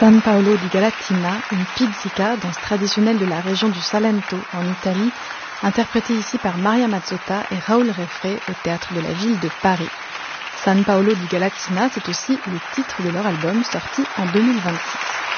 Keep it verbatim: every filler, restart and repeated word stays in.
San Paolo di Galatina, une pizzica, danse traditionnelle de la région du Salento en Italie, interprétée ici par Maria Mazzotta et Raoul Refré au théâtre de la ville de Paris. San Paolo di Galatina, c'est aussi le titre de leur album sorti en deux mille vingt-six.